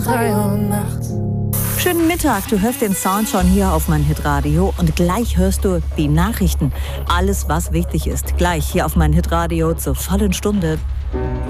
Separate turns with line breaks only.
3 Uhr nachts.
Schönen Mittag, du hörst den Sound schon hier auf mein Hitradio und gleich hörst du die Nachrichten. Alles, was wichtig ist, gleich hier auf mein Hitradio zur vollen Stunde.